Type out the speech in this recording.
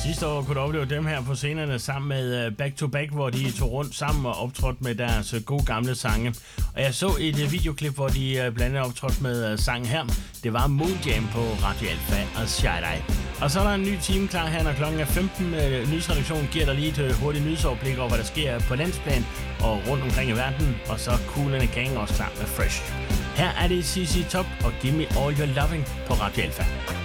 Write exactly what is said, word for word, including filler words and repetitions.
Sidste år kunne du opleve dem her på scenerne sammen med Back to Back, hvor de tog rundt sammen og optrådte med deres gode gamle sange. Og jeg så et videoklip, hvor de blandt andet optrådte med sangen her. Det var Moon Jam på Radio Alfa og Shy-Dye. Og så er der en ny time klar her, når klokken er femten. Nyhedsredaktionen giver dig lige et hurtigt nyhedsoverblik over, hvad der sker på landsplan og rundt omkring i verden. Og så Kool and the Gang også klar med Fresh. Her er det C C Top og Give Me All Your Loving på Radio Alfa.